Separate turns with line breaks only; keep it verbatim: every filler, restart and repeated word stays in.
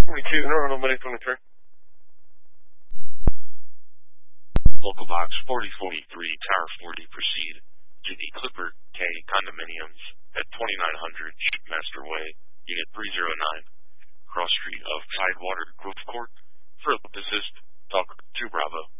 twenty-two, no, nobody twenty-three.
Local box forty forty-three, Tower forty, proceed to the Clipper K condominiums at twenty-nine hundred Shipmaster Way, Unit three oh nine, cross street of Tidewater Grove Court. For assist, talk to Bravo.